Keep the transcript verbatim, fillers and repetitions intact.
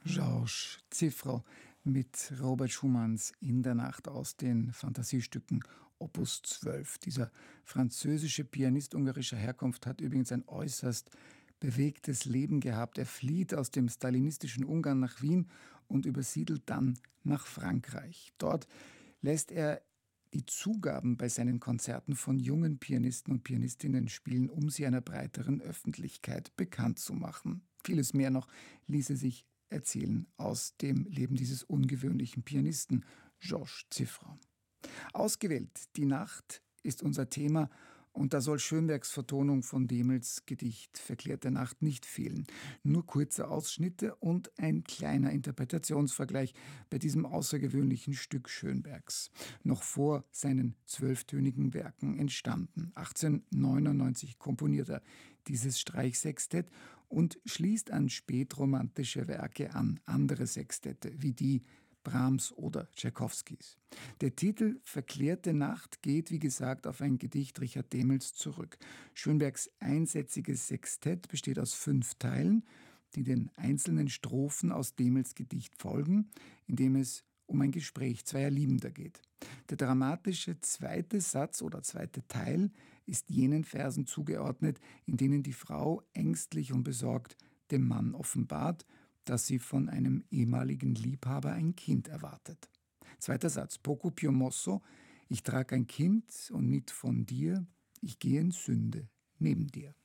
Georges Zifrau mit Robert Schumanns In der Nacht aus den Fantasiestücken Opus zwölf. Dieser französische Pianist ungarischer Herkunft hat übrigens ein äußerst bewegtes Leben gehabt. Er flieht aus dem stalinistischen Ungarn nach Wien und übersiedelt dann nach Frankreich. Dort lässt er die Zugaben bei seinen Konzerten von jungen Pianisten und Pianistinnen spielen, um sie einer breiteren Öffentlichkeit bekannt zu machen. Vieles mehr noch ließe sich erzählen aus dem Leben dieses ungewöhnlichen Pianisten, Georges Zifrau. Ausgewählt, die Nacht ist unser Thema, und da soll Schönbergs Vertonung von Demels Gedicht Verklärte Nacht nicht fehlen. Nur kurze Ausschnitte und ein kleiner Interpretationsvergleich bei diesem außergewöhnlichen Stück Schönbergs. Noch vor seinen zwölftönigen Werken entstanden. achtzehnhundertneunundneunzig komponiert er dieses Streichsextett und schließt an spätromantische Werke an, andere Sextette wie die Brahms oder Tschaikowskis. Der Titel Verklärte Nacht geht, wie gesagt, auf ein Gedicht Richard Demels zurück. Schönbergs einsätziges Sextett besteht aus fünf Teilen, die den einzelnen Strophen aus Demels Gedicht folgen, in dem es um ein Gespräch zweier Liebender geht. Der dramatische zweite Satz oder zweite Teil ist jenen Versen zugeordnet, in denen die Frau ängstlich und besorgt dem Mann offenbart, dass sie von einem ehemaligen Liebhaber ein Kind erwartet. Zweiter Satz, Poco più mosso, ich trag ein Kind und nicht von dir, ich gehe in Sünde neben dir.